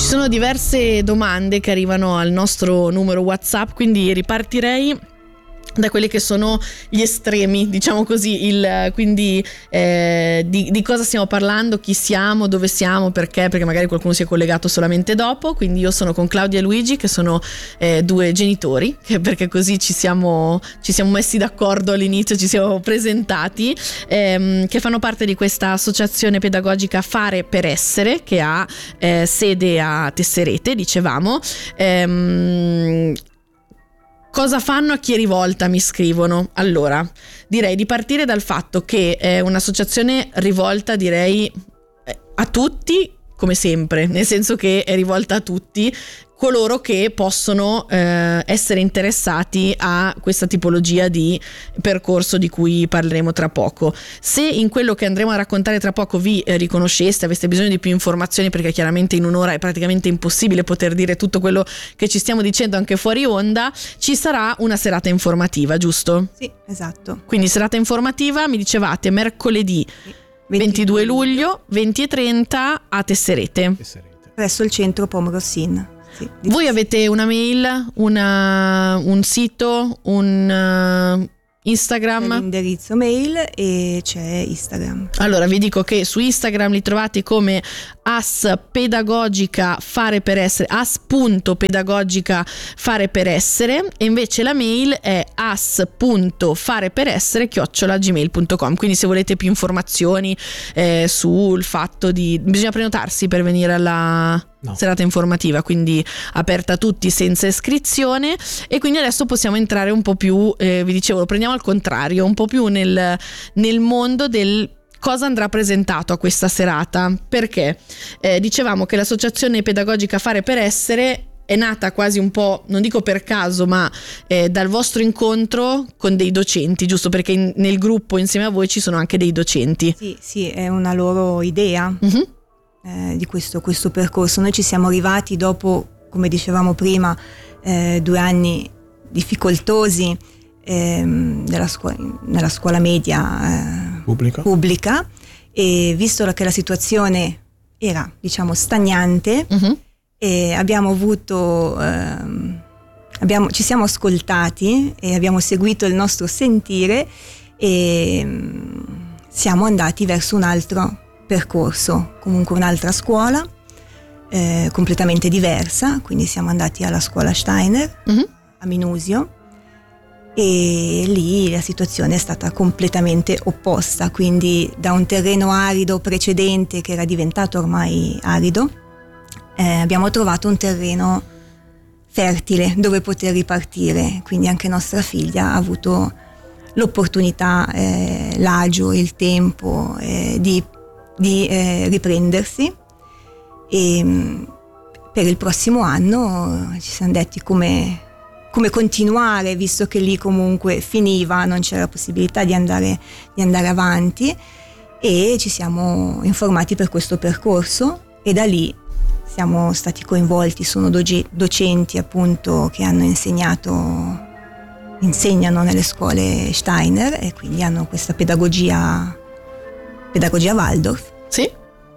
sono diverse domande che arrivano al nostro numero WhatsApp, quindi ripartirei da quelli che sono gli estremi, diciamo così, quindi di cosa stiamo parlando, chi siamo, dove siamo, perché magari qualcuno si è collegato solamente dopo. Quindi io sono con Claudia e Luigi, che sono due genitori, perché così ci siamo messi d'accordo all'inizio, ci siamo presentati, che fanno parte di questa associazione pedagogica Fare per Essere, che ha sede a Tesserete, dicevamo. Cosa fanno, a chi è rivolta, mi scrivono. Allora, direi di partire dal fatto che è un'associazione rivolta, direi, a tutti, come sempre, nel senso che è rivolta a tutti coloro che possono essere interessati a questa tipologia di percorso di cui parleremo tra poco. Se in quello che andremo a raccontare tra poco vi riconosceste, aveste bisogno di più informazioni, perché chiaramente in un'ora è praticamente impossibile poter dire tutto quello che ci stiamo dicendo anche fuori onda, ci sarà una serata informativa, giusto? Sì, esatto. Quindi serata informativa, mi dicevate, mercoledì 22 luglio 20:30 a Tesserete. Presso il centro Pomrossin. Sì, voi avete una mail, un sito, un Instagram? C'è l'indirizzo mail e c'è Instagram. Allora vi dico che su Instagram li trovate come as.pedagogica fare per essere, as.pedagogica fare per essere, e invece la mail è as.fareperessere@gmail.com. quindi se volete più informazioni sul fatto bisogna prenotarsi per venire alla serata informativa, quindi aperta a tutti senza iscrizione. E quindi adesso possiamo entrare un po' più, vi dicevo, lo prendiamo al contrario, un po' più nel mondo del cosa andrà presentato a questa serata, perché dicevamo che l'associazione pedagogica Fare per Essere è nata quasi un po', non dico per caso, ma dal vostro incontro con dei docenti, giusto? Perché nel gruppo insieme a voi ci sono anche dei docenti. Sì, è una loro idea. Di questo percorso. Noi ci siamo arrivati dopo, come dicevamo prima, 2 anni difficoltosi nella scuola media pubblica, e visto che la situazione era, diciamo, stagnante, abbiamo avuto ci siamo ascoltati e abbiamo seguito il nostro sentire e siamo andati verso un altro percorso, comunque un'altra scuola completamente diversa. Quindi siamo andati alla scuola Steiner a Minusio, e lì la situazione è stata completamente opposta. Quindi da un terreno arido precedente, che era diventato ormai arido, abbiamo trovato un terreno fertile dove poter ripartire. Quindi anche nostra figlia ha avuto l'opportunità, l'agio, il tempo di riprendersi, e per il prossimo anno ci siamo detti come continuare, visto che lì comunque finiva, non c'era possibilità di andare avanti, e ci siamo informati per questo percorso, e da lì siamo stati coinvolti. Sono docenti appunto che insegnano nelle scuole Steiner, e quindi hanno questa pedagogia Waldorf. Sì.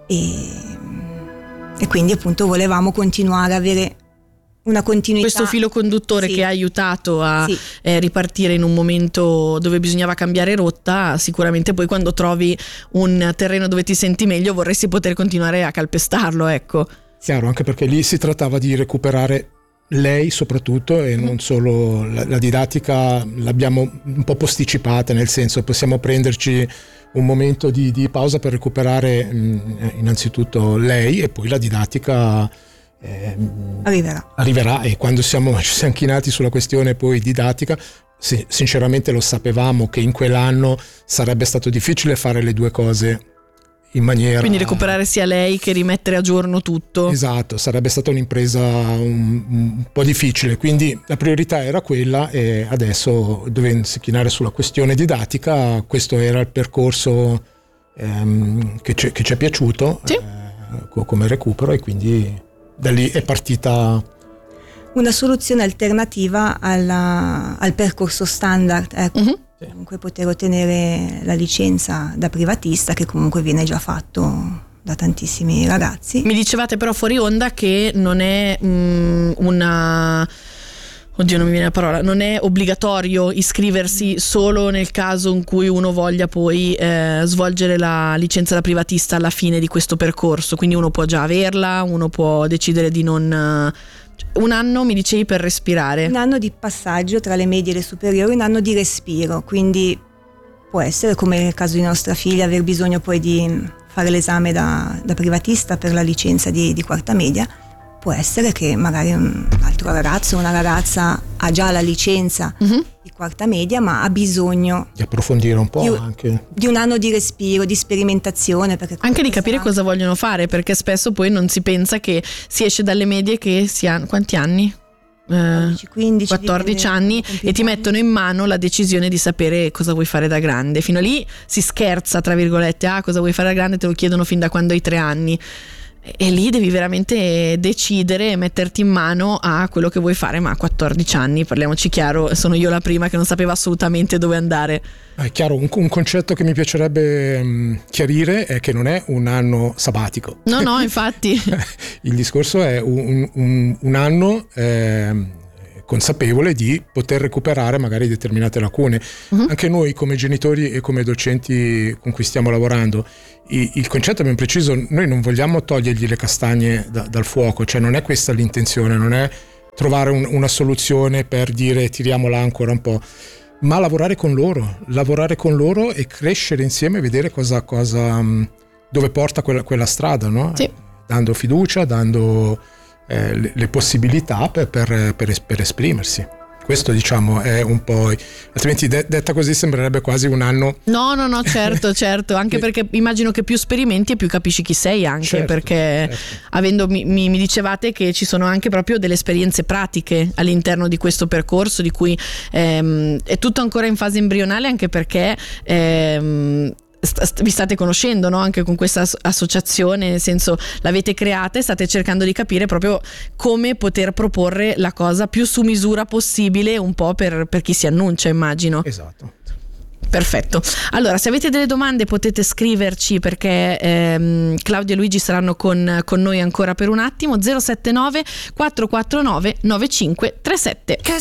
E quindi appunto volevamo continuare a avere una continuità. Questo filo conduttore, sì, che ha aiutato a ripartire in un momento dove bisognava cambiare rotta. Sicuramente poi quando trovi un terreno dove ti senti meglio vorresti poter continuare a calpestarlo, ecco. Chiaro, anche perché lì si trattava di recuperare lei soprattutto, e non solo la didattica l'abbiamo un po' posticipata, nel senso possiamo prenderci un momento di pausa per recuperare innanzitutto lei, e poi la didattica arriverà. E quando ci siamo chinati sulla questione poi didattica, sinceramente lo sapevamo che in quell'anno sarebbe stato difficile fare le due cose in maniera... Quindi recuperare sia lei che rimettere a giorno tutto. Esatto, sarebbe stata un'impresa un po' difficile, quindi la priorità era quella, e adesso dovendosi chinare sulla questione didattica, questo era il percorso che ci è piaciuto, sì, come recupero, e quindi da lì è partita una soluzione alternativa al percorso standard, ecco. Comunque poter ottenere la licenza da privatista, che comunque viene già fatto da tantissimi ragazzi. Mi dicevate però fuori onda che non è oddio, non mi viene la parola, non è obbligatorio iscriversi solo nel caso in cui uno voglia poi svolgere la licenza da privatista alla fine di questo percorso, quindi uno può già averla, uno può decidere di non... Un anno mi dicevi per respirare. Un anno di passaggio tra le medie e le superiori, un anno di respiro, quindi può essere, come nel caso di nostra figlia, aver bisogno poi di fare l'esame da privatista per la licenza di quarta media. Può essere che magari un altro ragazzo o una ragazza ha già la licenza di quarta media, ma ha bisogno di approfondire un po' anche di un anno di respiro, di sperimentazione, perché anche di capire cosa vogliono fare, perché spesso poi non si pensa che si esce dalle medie che si hanno quanti anni? 15, 14 anni e ti mettono in mano la decisione di sapere cosa vuoi fare da grande. Fino a lì si scherza, tra virgolette, cosa vuoi fare da grande, te lo chiedono fin da quando hai 3 anni. E lì devi veramente decidere e metterti in mano a quello che vuoi fare, ma a 14 anni, parliamoci chiaro, sono io la prima che non sapeva assolutamente dove andare. È chiaro, un concetto che mi piacerebbe chiarire è che non è un anno sabbatico. No, infatti. Il discorso è un anno consapevole di poter recuperare magari determinate lacune. Anche noi come genitori e come docenti con cui stiamo lavorando, il concetto è ben preciso: noi non vogliamo togliergli le castagne dal fuoco, cioè non è questa l'intenzione, non è trovare una soluzione per dire tiriamola ancora un po', ma lavorare con loro e crescere insieme, vedere dove porta quella strada, no? Sì. Dando fiducia, dando le possibilità per esprimersi. Questo diciamo è un po', altrimenti detta così sembrerebbe quasi un anno. No, certo, anche perché immagino che più sperimenti e più capisci chi sei anche, certo. Avendo mi dicevate che ci sono anche proprio delle esperienze pratiche all'interno di questo percorso, di cui è tutto ancora in fase embrionale, anche perché vi state conoscendo, no? Anche con questa associazione, nel senso l'avete creata e state cercando di capire proprio come poter proporre la cosa più su misura possibile, un po' per chi si annuncia, immagino. Esatto. Perfetto, allora se avete delle domande potete scriverci, perché Claudia e Luigi saranno con noi ancora per un attimo. 079 449 9537.